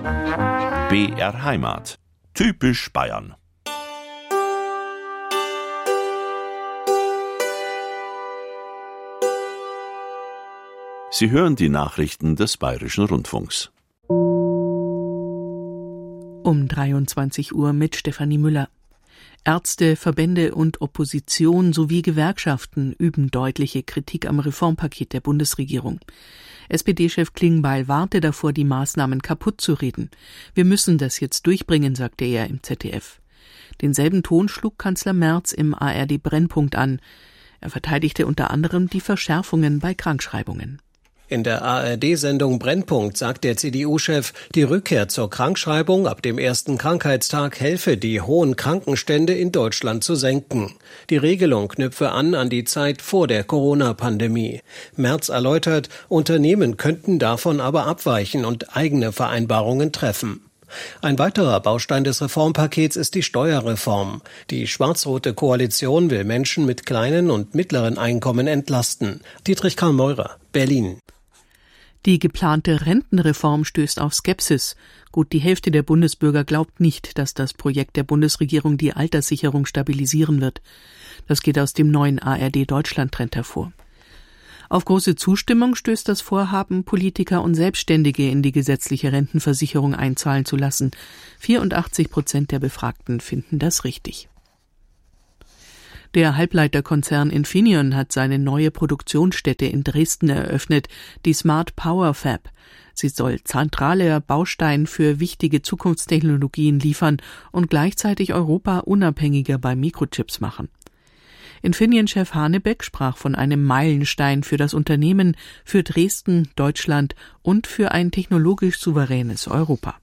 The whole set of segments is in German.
BR Heimat. Typisch Bayern. Sie hören die Nachrichten des Bayerischen Rundfunks. Um 23 Uhr mit Stefanie Müller. Ärzte, Verbände und Opposition sowie Gewerkschaften üben deutliche Kritik am Reformpaket der Bundesregierung. SPD-Chef Klingbeil warnte davor, die Maßnahmen kaputt zu reden. Wir müssen das jetzt durchbringen, sagte er im ZDF. Denselben Ton schlug Kanzler Merz im ARD-Brennpunkt an. Er verteidigte unter anderem die Verschärfungen bei Krankschreibungen. In der ARD-Sendung Brennpunkt sagt der CDU-Chef, die Rückkehr zur Krankschreibung ab dem ersten Krankheitstag helfe, die hohen Krankenstände in Deutschland zu senken. Die Regelung knüpfe an die Zeit vor der Corona-Pandemie. Merz erläutert, Unternehmen könnten davon aber abweichen und eigene Vereinbarungen treffen. Ein weiterer Baustein des Reformpakets ist die Steuerreform. Die schwarz-rote Koalition will Menschen mit kleinen und mittleren Einkommen entlasten. Dietrich Karl Meurer, Berlin. Die geplante Rentenreform stößt auf Skepsis. Gut die Hälfte der Bundesbürger glaubt nicht, dass das Projekt der Bundesregierung die Alterssicherung stabilisieren wird. Das geht aus dem neuen ARD-Deutschland-Trend hervor. Auf große Zustimmung stößt das Vorhaben, Politiker und Selbstständige in die gesetzliche Rentenversicherung einzahlen zu lassen. 84% der Befragten finden das richtig. Der Halbleiterkonzern Infineon hat seine neue Produktionsstätte in Dresden eröffnet, die Smart Power Fab. Sie soll zentraler Baustein für wichtige Zukunftstechnologien liefern und gleichzeitig Europa unabhängiger bei Mikrochips machen. Infineon-Chef Hanebeck sprach von einem Meilenstein für das Unternehmen, für Dresden, Deutschland und für ein technologisch souveränes Europa.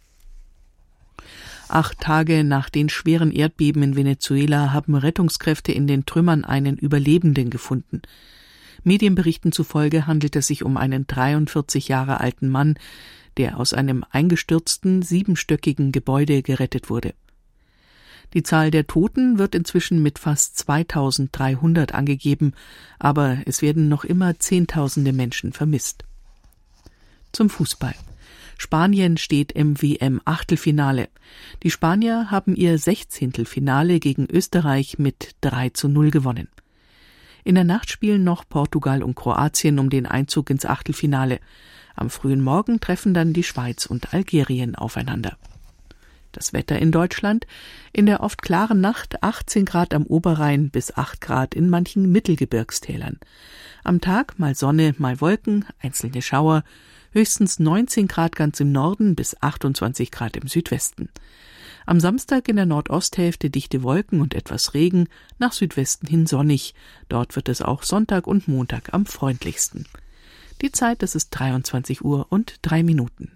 8 Tage nach den schweren Erdbeben in Venezuela haben Rettungskräfte in den Trümmern einen Überlebenden gefunden. Medienberichten zufolge handelt es sich um einen 43 Jahre alten Mann, der aus einem eingestürzten 7-stöckigen Gebäude gerettet wurde. Die Zahl der Toten wird inzwischen mit fast 2300 angegeben, aber es werden noch immer Zehntausende Menschen vermisst. Zum Fußball. Spanien steht im WM-Achtelfinale. Die Spanier haben ihr 16. Finale gegen Österreich mit 3:0 gewonnen. In der Nacht spielen noch Portugal und Kroatien um den Einzug ins Achtelfinale. Am frühen Morgen treffen dann die Schweiz und Algerien aufeinander. Das Wetter in Deutschland: in der oft klaren Nacht 18 Grad am Oberrhein bis 8 Grad in manchen Mittelgebirgstälern. Am Tag mal Sonne, mal Wolken, einzelne Schauer, höchstens 19 Grad ganz im Norden bis 28 Grad im Südwesten. Am Samstag in der Nordosthälfte dichte Wolken und etwas Regen, nach Südwesten hin sonnig. Dort wird es auch Sonntag und Montag am freundlichsten. Die Zeit, das ist 23 Uhr und 3 Minuten.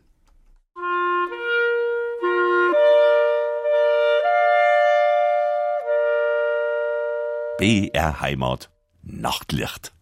BR Heimat. Nachtlicht.